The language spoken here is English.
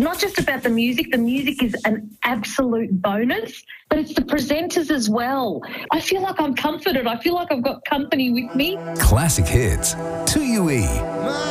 not just about the music. The music is an absolute bonus, but it's the presenters as well. I feel like I'm comforted. I feel like I've got company with me. Classic Hits, 2UE.